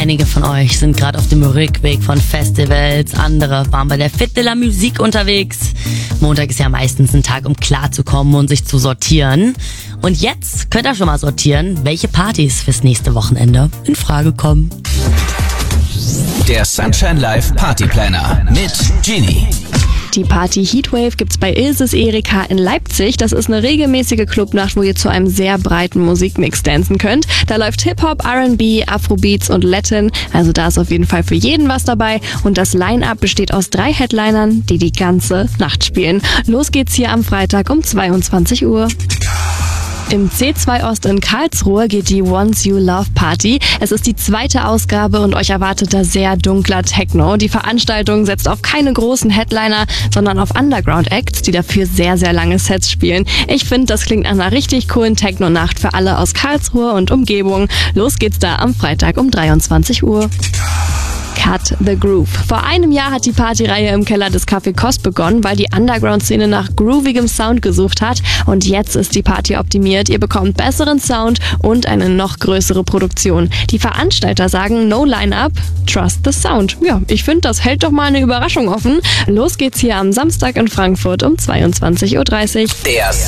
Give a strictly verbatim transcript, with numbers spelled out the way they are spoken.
Einige von euch sind gerade auf dem Rückweg von Festivals, andere waren bei der Fête de la Musique unterwegs. Montag ist ja meistens ein Tag, um klarzukommen und sich zu sortieren. Und jetzt könnt ihr schon mal sortieren, welche Partys fürs nächste Wochenende in Frage kommen. Der Sunshine Live Party Planner mit Genie. Die Party Heatwave gibt's bei Ilses Erika in Leipzig. Das ist eine regelmäßige Clubnacht, wo ihr zu einem sehr breiten Musikmix tanzen könnt. Da läuft Hip-Hop, R and B, Afrobeats und Latin. Also da ist auf jeden Fall für jeden was dabei. Und das Line-Up besteht aus drei Headlinern, die die ganze Nacht spielen. Los geht's hier am Freitag um zweiundzwanzig Uhr. Im C zwei Ost in Karlsruhe geht die Once You Love Party. Es ist die zweite Ausgabe und euch erwartet da sehr dunkler Techno. Die Veranstaltung setzt auf keine großen Headliner, sondern auf Underground-Acts, die dafür sehr, sehr lange Sets spielen. Ich finde, das klingt nach einer richtig coolen Techno-Nacht für alle aus Karlsruhe und Umgebung. Los geht's da am Freitag um dreiundzwanzig Uhr. Cut the Groove. Vor einem Jahr hat die Partyreihe im Keller des Café Kost begonnen, weil die Underground-Szene nach groovigem Sound gesucht hat. Und jetzt ist die Party optimiert. Ihr bekommt besseren Sound und eine noch größere Produktion. Die Veranstalter sagen No Line-Up, Trust the Sound. Ja, ich finde, das hält doch mal eine Überraschung offen. Los geht's hier am Samstag in Frankfurt um zweiundzwanzig Uhr dreißig. Der